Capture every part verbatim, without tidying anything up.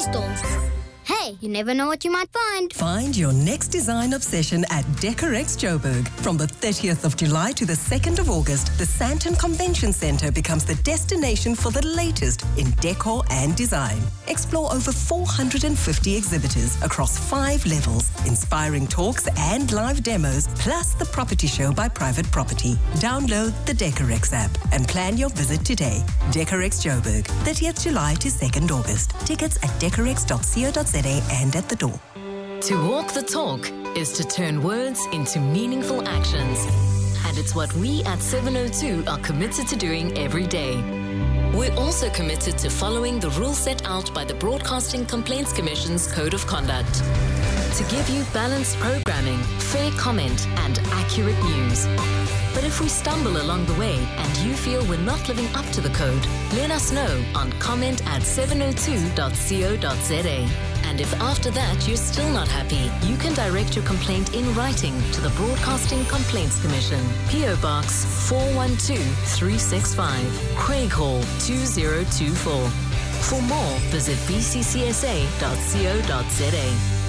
Estou. Hey, you never know what you might find. Find your next design obsession at Decorex Joburg. From the thirtieth of July to the second of August, the Sandton Convention Centre becomes the destination for the latest in decor and design. Explore over four hundred fifty exhibitors across five levels, inspiring talks and live demos, plus the property show by Private Property. Download the Decorex app and plan your visit today. Decorex Joburg, thirtieth of July to second of August. Tickets at decorex dot co dot za and at the door. To walk the talk is to turn words into meaningful actions. And it's what we at seven oh two are committed to doing every day. We're also committed to following the rules set out by the Broadcasting Complaints Commission's Code of Conduct. To give you balanced programming, fair comment, and accurate news. But if we stumble along the way and you feel we're not living up to the code, let us know on comment at seven oh two dot co dot za. And if after that you're still not happy, you can direct your complaint in writing to the Broadcasting Complaints Commission, P O Box four one two three six five, Craig Hall two zero two four. For more, visit b c c s a dot co dot za.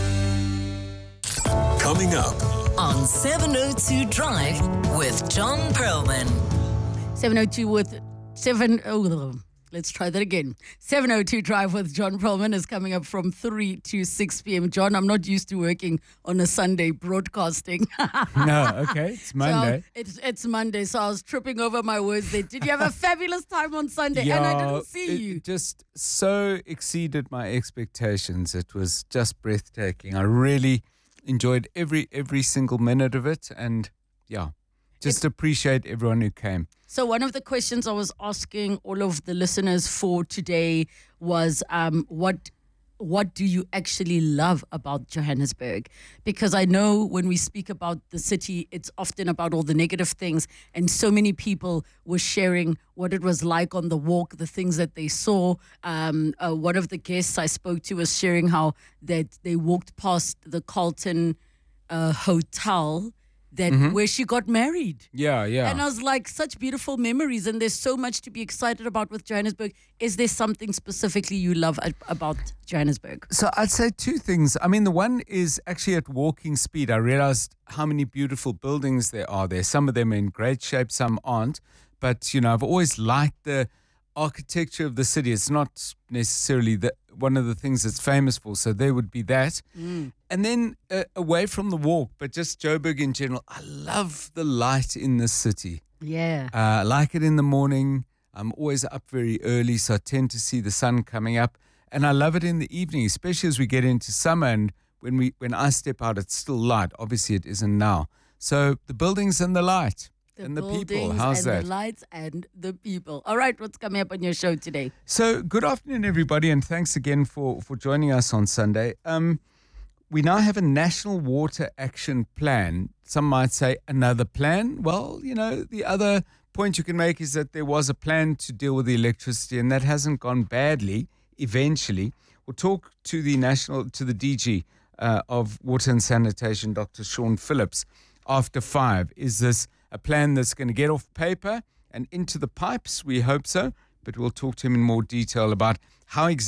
Coming up On seven oh two Drive with John Perlman. seven oh two with seven oh let's try that again. seven oh two Drive with John Perlman is coming up from three to six p.m. John, I'm not used to working on a Sunday broadcasting. No, okay, it's Monday. So it's it's Monday, so I was tripping over my words there. Did you have a fabulous time on Sunday? Yeah, and I didn't see it you. just so exceeded my expectations. It was just breathtaking. I really enjoyed every every single minute of it, and yeah, just It- appreciate everyone who came. So one of the questions I was asking all of the listeners for today was, um, what what do you actually love about Johannesburg? Because I know when we speak about the city, it's often about all the negative things, and so many people were sharing what it was like on the walk, the things that they saw. Um, uh, one of the guests I spoke to was sharing how that they walked past the Carlton uh, Hotel that where she got married. Yeah, yeah. And I was like, such beautiful memories, and there's so much to be excited about with Johannesburg. Is there something specifically you love a- about Johannesburg? So I'd say two things. I mean, the one is actually at walking speed. I realized how many beautiful buildings there are there. Some of them are in great shape, some aren't. But, you know, I've always liked the architecture of the city. It's not necessarily the, one of the things it's famous for. So there would be that. Mm. And then uh, away from the walk, but just Joburg in general, I love the light in the city. Yeah. Uh, I like it in the morning. I'm always up very early, so I tend to see the sun coming up. And I love it in the evening, especially as we get into summer. And when we when I step out, it's still light. Obviously, it isn't now. So the buildings and the light and the people. buildings How's and that? the lights and the people. All right, what's coming up on your show today? So good afternoon, everybody, and thanks again for, for joining us on Sunday. Um, we now have a National Water Action Plan. Some might say another plan. Well, you know, the other point you can make is that there was a plan to deal with the electricity, and that hasn't gone badly eventually. We'll talk to the national, to the D G uh, of Water and Sanitation, Doctor Sean Phillips, after five. Is this a plan that's going to get off paper and into the pipes? We hope so, but we'll talk to him in more detail about how exactly